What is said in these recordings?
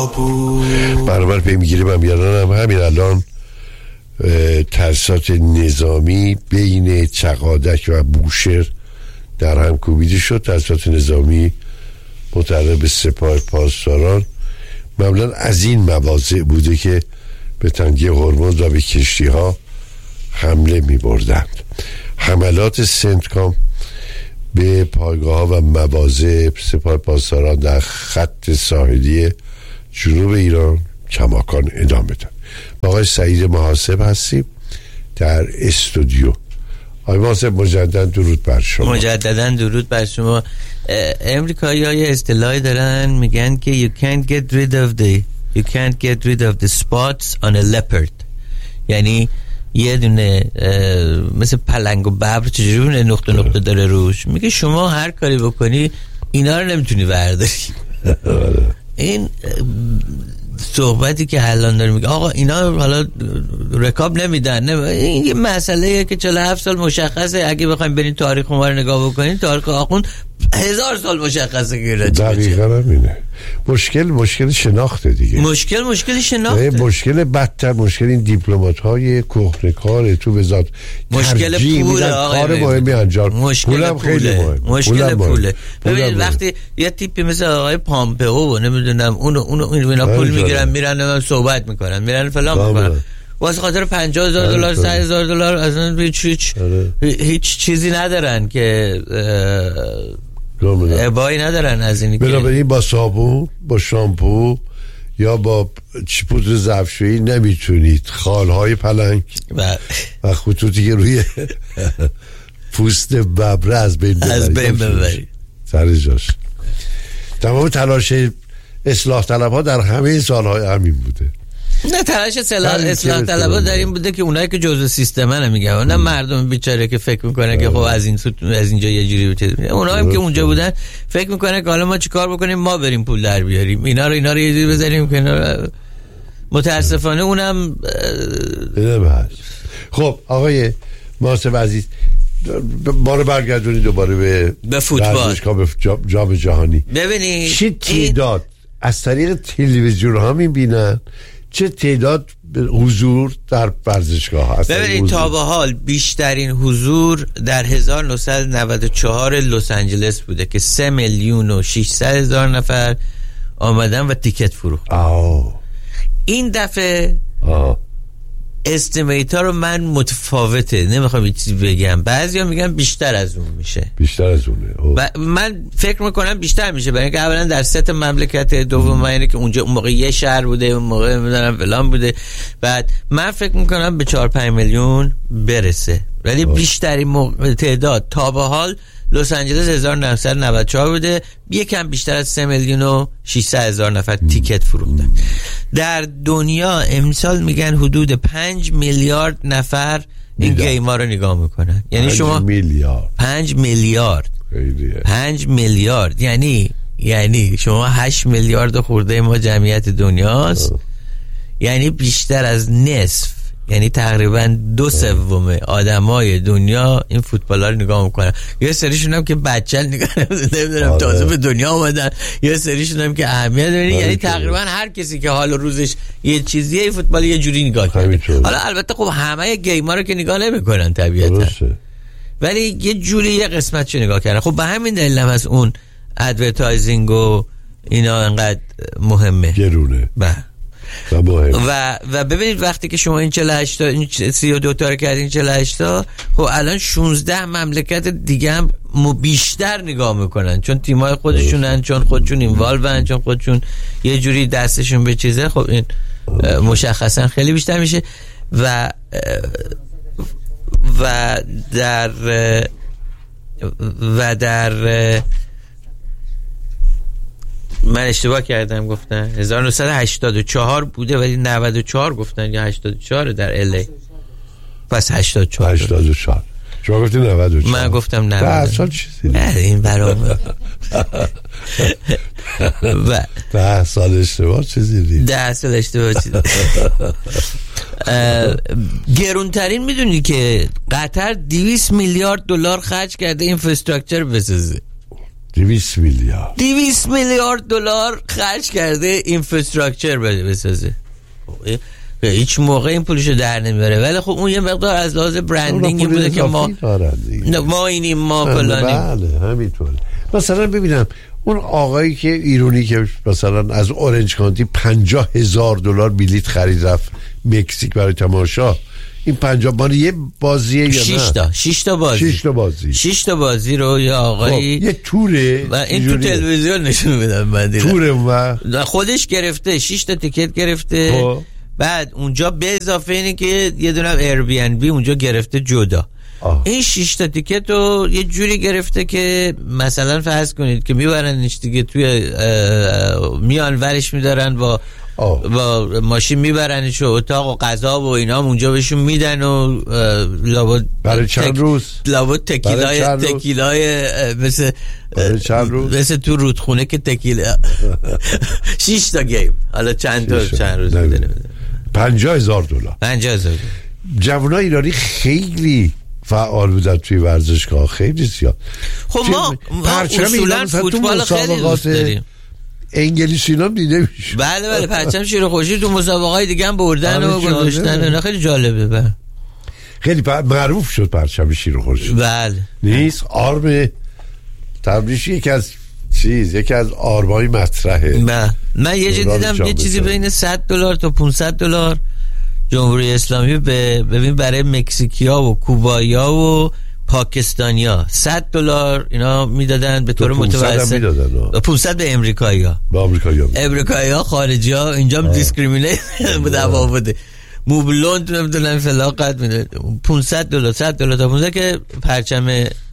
برابر پی میگیریم هم یادانم همین الان ترسات نظامی بین چقادک و بوشهر در هم کوبیده شد. ترسات نظامی متعلق به سپاه پاسداران معمولا از این مواضع بوده که به تنگه هرمز و به کشتی ها حمله می بردند. حملات سنتکام به پایگاه ها و مواضع سپاه پاسداران در خط ساحلی جنوب ایران کماکان ادامه داد. آقای سعید محاسب هستیم در استودیو. آقای محاسب مجددا درود بر شما. مجددا درود بر شما. امریکایی ها یه اصطلاحی دارن میگن که you can't get rid of the spots on a leopard، یعنی یه دونه مثل پلنگ و ببر چجوری نقطه نقطه داره روش، میگه شما هر کاری بکنی اینا رو نمیتونی برداری. این صحبتی که الان داره میگه آقا اینا حالا رکاب نمیدن، این یه مسئله که 47 سال مشخصه. اگه بخوایم برین تاریخ ما رو نگاه بکنین، تاریخ آخوند 1000 سال مشخصه که دقیقا همینه. مشکل شناخته دیگه. مشکل شناخته. مشکل بدتر مشکل این دیپلمات های کهنه‌کار تو وزارت مشکل پوله. کار مهمی انجام. پولم خیلی مهم. مشکل پوله. ببینید وقتی یه تیپی مثل آقای پامپئو نمیدونم اینا پول میگیرن میرن صحبت میکنن میرن فلان میکنن واسه خاطر $50,000 $100,000 اصلا هیچ چیزی ندارن که ابایی ندارن از اینی که بنابراین با صابون با شامپو یا با پودر ظرفشویی نمیتونید خالهای پلنگ و خطوطی که روی پوست ببره از بین ببرید سر جاش. تمام تلاش اصلاح طلب ها در همه سالهای همین بوده. نه تلاش اصلاح طلبها در این بوده که اونایی که جزء سیستمن میگن، نه مردم بیچاره که فکر میکنن که خب از اینجا یه جوری بوده. اونایی که اونجا بودن فکر میکنن که حالا ما چیکار بکنیم، ما بریم پول در بیاریم، اینا رو یه جوری بزنیم که متاسفانه اونم خب آقای محاسب عزیز ما رو برگردونید دوباره به فوتبال، به جام جهانی. ببینید چه تعداد از طریق تلویزیون ها میبینن، چه تعداد حضور در ورزشگاه هست؟ ببینید تا به حال بیشترین حضور در 1994 لس آنجلس بوده که 3,600,000 نفر آمدن و تیکت فروخت. این دفعه استیمیتا رو من متفاوته، نمیخوام یه چیزی بگم، بعضیا میگن بیشتر از اون میشه. بیشتر از اونه. و من فکر میکنم بیشتر میشه، برای اینکه اولا در ست مملکت، دوم اینه که اونجا اون موقع یه شهر بوده، اون موقع میدونم فلان بوده، بعد من فکر میکنم به 4-5 میلیون برسه، ولی بیشترین تعداد تا به حال لس آنجلس 1994 بوده، یکم بیشتر از 3,600,000 نفر تیکت فروختن. در دنیا امسال میگن حدود 5 میلیارد نفر این گیما رو نگاه میکنن. یعنی شما 5 میلیارد یعنی شما 8 میلیارد خورده ما جمعیت دنیاست. یعنی بیشتر از نصف، یعنی تقریبا 2/3 آدمای دنیا این فوتبال ها رو نگاه میکنن. یه سریشون هم که بچل نگاه نمیدونم تازه به دنیا اومدن، یه سریشون هم که اهمیت داره. یعنی تقریبا هر کسی که حال روزش یه چیزیه فوتبال یه جوری نگاه کنه. حالا البته خب همه گیما رو که نگاه نمیکنن طبیعتا، ولی یه جوری یه قسمتشو نگاه کردن. خب به همین دلیل هم از اون ادورتایزینگ و اینا انقدر مهمه، گرونه و ببینید وقتی که شما این 48 تا این 32 تا رو کردین 48 تا، خب الان 16 مملکت دیگه هم بیشتر نگاه میکنن، چون تیمای خودشونن، چون خودشون اینوالون، چون خودشون یه جوری دستشون به چیزه. خب این مشخصا خیلی بیشتر میشه و در من اشتباه کردم، گفتن 1984 بوده ولی 94 گفتن یا 84 در الی. پس 84 شما گفتی 94. من گفتم 90. 10 سال چیزی نه این برام 10 سال اشتباه چیزی دید. 10 سال اشتباه چیزی. گرونترین میدونی که قطر 200 میلیارد دلار خرج کرده اینفراستراکچر بسازه. 200 میلیارد دلار خرج کرده اینفراستراکچر بسازه. هیچ موقع این پولشو در نمیبره، ولی خب اون یه مقدار از لحاظ برندینگی بوده که ما اینیم ما فلانیم. بله همینطوره. مثلا ببینم اون آقایی که ایرانی که مثلا از اورنج کانتی $50,000 بلیت خرید رفت مکزیک برای تماشا، این 50 مال یه بازیه یا نه؟ 6 تا بازی رو یه آقایی یه توره و این تو تلویزیون نشون میدن. من توره و خودش گرفته 6 تا تیکت گرفته. بعد اونجا به اضافه اینه که یه دونه ایر بی ان بی اونجا گرفته جدا. این 6 تا تیکت رو یه جوری گرفته که مثلا فرض کنید که میبرنش دیگه توی میان ورش میدارن با ماشین میبرنش و اتاق و غذا و اینا اونجا بهشون میدن و لابد برای چند روز لابد تکیلای مثل تو رودخونه که تکیلا 6 تا گیم، حالا چند روز میدن. $50,000 جوانای ایرانی خیلی فعال بودن توی ورزشگاه، خیلی زیاد. خب ما اصولا فوتبال خیلی دوست داریم. انگلیسی هم دیده میشه. بله پرچم شیر و خورشید تو مسابقات دیگه هم بردن و گذاشتن. اینا خیلی جالبه. خیلی معروف شد پرچم شیر و خورشید. بله نیست آرم تبریش یکی از آرمای مطرحه. من یه جا دیدم یه چیزی بین $100 تا $500 جمهوری اسلامی ببین برای مکزیکیا و کوبایا و پاکستانیا $100 اینا میدادن به طور متوسط. 500 به امریکایی‌ها. امریکایی‌ها خارجی‌ها اینجا دیسکریمینیت دعوا بوده. موبلوند نمیدونم فلاقت میده. $500 $100 تا 500 که پرچم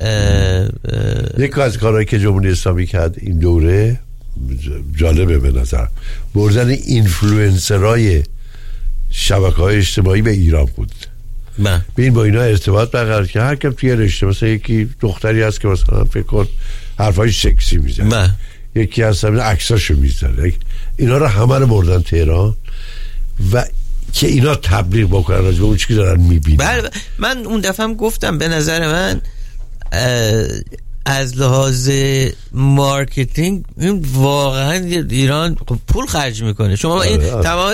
یک از کارهایی که جمهوری اسلامی کرد این دوره جالبه به نظر، بردن اینفلوئنسرای شبکه‌های اجتماعی به ایران بود. ببین با اینا ارتباط برقرار که هر کم توی رشته، مثلا یکی دختری هست که مثلا فکر کن حرفای سکسی میزنه، یکی هست همین عکساشو میزنه، اینا رو همه رو بردن تهران و که اینا تبلیغ بکنن راجع به اون چیزی که دارن میبینن. من اون دفعه هم گفتم به نظر من از لحاظ مارکتینگ این واقعا ایران پول خرج میکنه. شما این تمام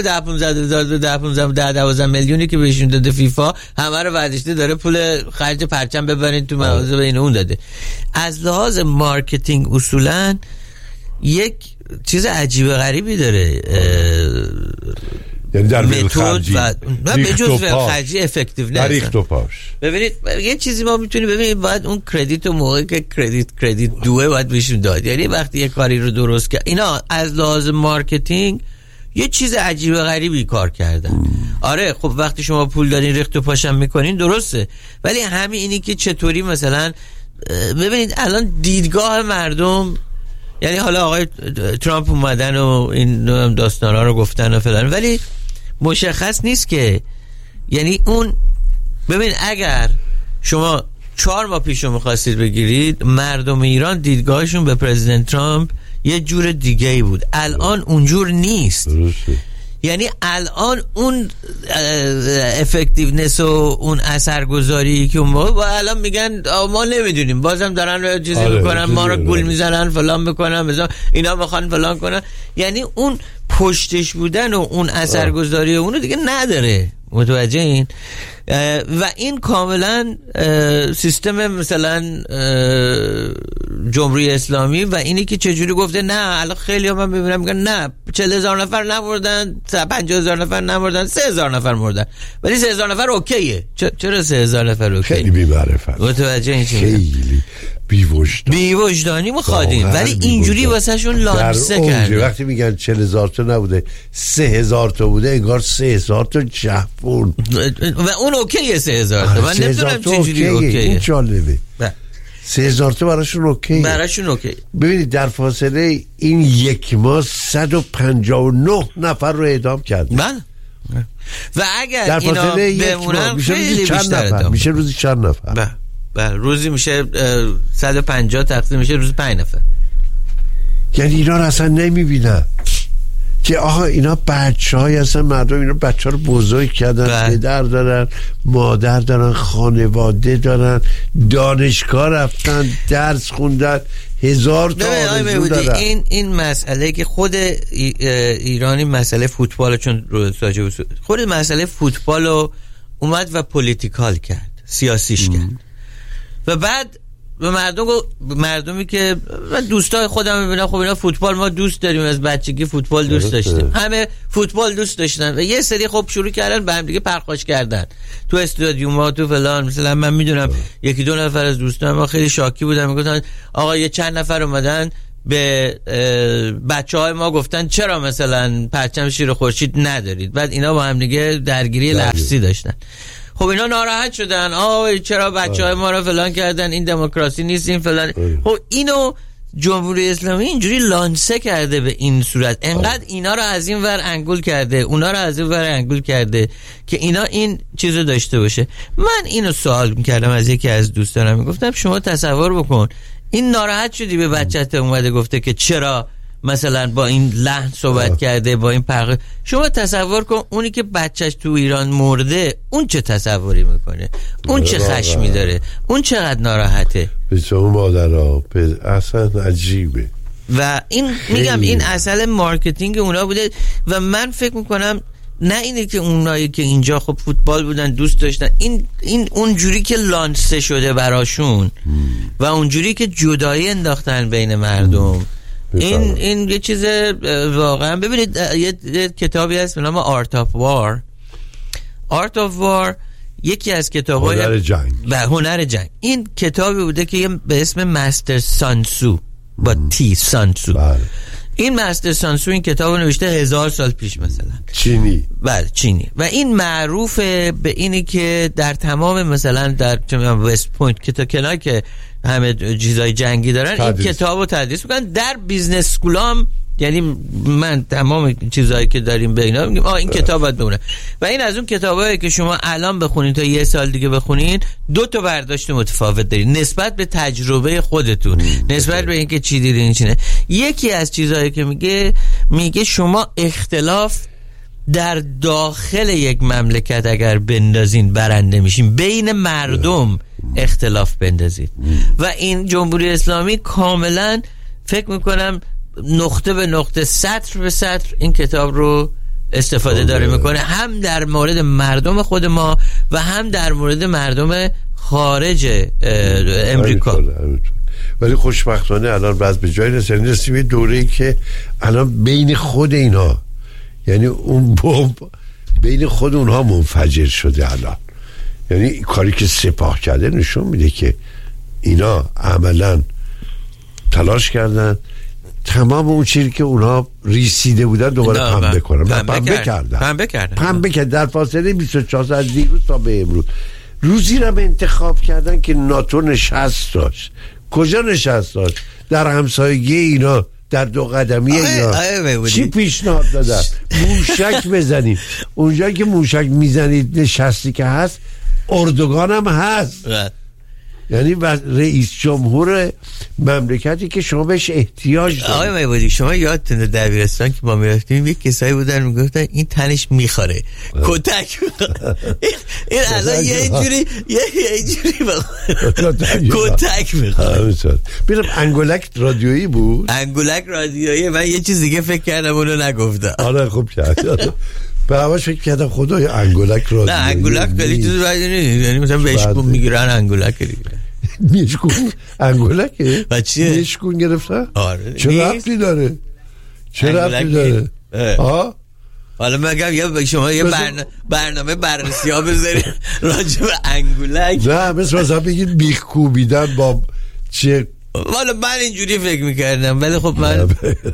10-15 میلیونی که بهشون داده فیفا همه رو ورداشته داره پول خرج پرچم ببرین تو مغازه بین اون داده. از لحاظ مارکتینگ اصولا یک چیز عجیب غریبی داره، یعنی در متد و به جز خرجی افکتیو نه. ببینید یه چیزی ما میتونیم ببینید، باید اون کردیت و موقعی که کردیت دوه باید بهشون داد. یعنی وقتی یه کاری رو درست کرد اینا از لحاظ مارکتینگ یه چیز عجیب غریبی کار کردن. آره خب وقتی شما پول دارین ریخت و پاشم میکنین درسته، ولی همین اینی که چطوری مثلا ببینید الان دیدگاه مردم، یعنی حالا آقای ترامپ اومدن و این داستانا رو گفتن و فلان، ولی مشخص نیست که یعنی اون ببین اگر شما 4 ماه پیش رو میخواستید بگیرید مردم ایران دیدگاهشون به پرزیدنت ترامپ یه جور دیگه ای بود، الان اونجور نیست. یعنی الان اون افکتیونس و اون اثرگذاری که اون با الان میگن ما نمیدونیم، بازم دارن چیزی میکنن، ما رو گول میزنن فلان بکنن، اینا میخوان فلان کنن. یعنی اون پشتش بودن و اون اثرگذاری اونو دیگه نداره. متوجه این؟ و این کاملا سیستم مثلا جمهوری اسلامی و اینی که چجوری گفته نه الان خیلی ها من ببینم میگن نه 40,000 نفر نمردن، 50,000 نفر نمردن، 3,000 نفر مردن، ولی 3,000 نفر اوکیه. چرا 3,000 نفر اوکیه؟ خیلی بی‌معرفت، متوجه این چیه؟ خیلی بی‌وجدانی مخوادیم، ولی اینجوری واسه شون لانسه کردن. وقتی میگن 40,000 تا نبوده 3,000 تا بوده، انگار 3,000 تا جوون و اون اوکیه 3,000 تا. من نمیدونم چجوری اوکیه. این جالبه 3,000 تا براشون اوکیه. ببینید در فاصله این یک ماه 159 نفر رو اعدام کردن. و اگر اینا بمونن خیلی بیشتر نفر میشه روزی چند نفر؟ روزی میشه 150 تقسیم میشه روزی 5 نفر. یعنی اینا رو اصلا نمیبینن. که آها اینا بچه‌های هستن، مردم اینا بچه‌ها رو بزرگ کردن، پدر دارن، مادر دارن، خانواده دارن، دانشگاه رفتن، درس خوندن، هزار تا آرزو دارن. این مسئله که خود ایرانی مسئله فوتبال، چون خود مسئله فوتبال رو اومد و پولیتیکال کرد، سیاسیش کرد و بعد به مردمی که من دوستای خودم میبینم، خب اینا فوتبال ما دوست داریم، از بچگی فوتبال دوست داشتیم، همه فوتبال دوست داشتن و یه سری خب شروع کردن به هم دیگه پرخاش کردن تو استادیوم‌ها تو فلان. مثلا من میدونم یکی دو نفر از دوستان ما خیلی شاکی بودن، میگفتن آقا یه چند نفر اومدن به بچه‌های ما گفتن چرا مثلا پرچم شیر خورشید ندارید، بعد اینا با هم دیگه درگیری لفظی داشتن. خب اینا ناراحت شدن، چرا بچه‌های ما رو فلان کردن، این دموکراسی نیست، این فلان. خب اینو جمهوری اسلامی اینجوری لانسه کرده به این صورت، انقدر اینا رو از این ور انگول کرده، اونا رو از این ور انگول کرده که اینا این چیزو داشته باشه. من اینو سوال می‌کردم از یکی از دوستانم، میگفتم شما تصور بکن این ناراحت شدی به بچه‌ت اومده گفته که چرا مثلا با این لحن صحبت کرده، با این پرخه. شما تصور کن اونی که بچهش تو ایران مرده اون چه تصوری میکنه، اون چه خشمی داره، اون چقدر ناراحته. به اون مادرها اصلا عجیبه. و این میگم این اصل مارکتینگ اونا بوده و من فکر میکنم نه اینه که اونایی که اینجا خب فوتبال بودن دوست داشتن، این اونجوری که لانسه شده براشون و اونجوری که جدایی انداختن بین مردم. این یه چیز واقعا. ببینید یه کتابی هست به نام Art of War یکی از کتاب‌های هنر جنگ. این کتابی بوده که به اسم مستر سانسو با تی سانسو. این مستر سانسو این کتابو نوشته 1000 سال پیش مثلا، چینی. بله چینی. و این معروفه به اینی که در تمام مثلا در وست پوینت کنار که همه چیزای جنگی دارن این کتابو تدریس میکنن. در بیزنس اسکولام یعنی من تمام چیزایی که داریم به اینا میگیم این کتاب باید بمونه. و این از اون کتابایی که شما الان بخونین تا یه سال دیگه بخونین دو تا برداشت متفاوت دارین نسبت به تجربه خودتون، نسبت به اینکه چی دیدین چیه. یکی از چیزایی که میگه شما اختلاف در داخل یک مملکت اگر بندازین برنده میشین، بین مردم اختلاف بندازید. و این جمهوری اسلامی کاملا فکر میکنم نقطه به نقطه سطر به سطر این کتاب رو استفاده داره میکنه، هم در مورد مردم خود ما و هم در مورد مردم خارج امریکا. ولی خوشبختانه الان بعد به جای رسیدیم دوره‌ای که الان بین خود اینا، یعنی اون بمب بین خود اونها منفجر شده الان. یعنی کاری که سپاه کرده نشون میده که اینا عملا تلاش کردن تمام اون چیزی که اونها ریسیده بودن دوباره پنبه کنن. پنبه کردن در فاصله 24 ساعت دیروز تا به امروز. روزی را به انتخاب کردن که ناتو نشست داشت. کجا نشست داشت؟ در همسایگی اینا، در دو قدمی اینا. چی پیشنهاد دادن؟ موشک بزنید. اونجا که موشک میزنید نشستی که هست، اردوگان هم هست. یعنی رئیس جمهور مملکتی که شما بهش احتیاج دارید. آقای میبودی شما یادتونه دبیرستان که ما میرفتیم یک کسایی بودن میگفتن این تنش میخوره کتک این الان یه جوری کتک میخوره. بیرم انگولک رادیویی بود. انگولک رادیویی. من یه چیز دیگه فکر کردم اونو نگفتم. آره خوب کرد. به همش فکر کردم خدای انگولک رادیویی. نه انگولک خیلی چیز رادیویی نیست، یعنی مثلا بهشکون میگیرن انگولک دیگه. میشکون انگولکه؟ و چیه؟ میشکون گرفتن؟ آره. چه ربطی داره؟ حالا مگم یا شما یه برنامه بررسی ها بذارید راجع به انگولک. نه مثلا بگید بیخ کوبیدن با چه. والا من اینجوری فکر میکردم ولی خب من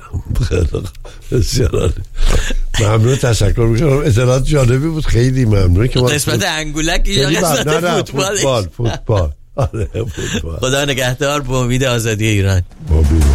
بسیار ممنون، تشکر میکنم. اطلاعات جالبی بود، خیلی ممنون که قسمت انگولک یا قسمت فوتبال. فوتبال. آره فوتبال. خدا نگهدار، به امید آزادی ایران.